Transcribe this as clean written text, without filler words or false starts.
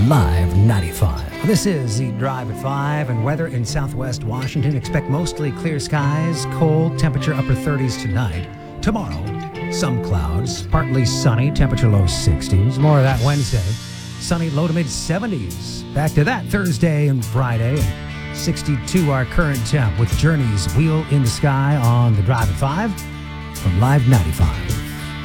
Live 95. This is the Drive at 5, and weather in southwest Washington. Expect mostly clear skies, cold, temperature upper 30s tonight. Tomorrow, some clouds, partly sunny, temperature low 60s. More of that Wednesday. Sunny, low to mid 70s. Back to that Thursday and Friday. And 62 our current temp with Journey's Wheel in the Sky on the Drive at 5 from Live 95.